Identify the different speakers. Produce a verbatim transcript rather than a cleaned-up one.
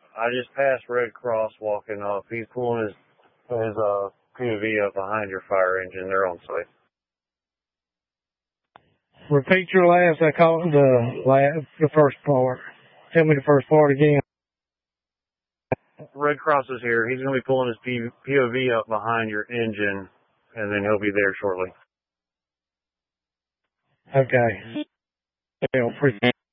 Speaker 1: I just passed Red Cross walking up. He's pulling his his uh P O V up behind your fire engine. They're on site.
Speaker 2: Repeat your last. I caught the last, the first part. Tell me the first part again.
Speaker 1: Red Cross is here. He's going to be pulling his P O V up behind your engine, and then he'll be there shortly.
Speaker 2: Okay. Yeah, appreciate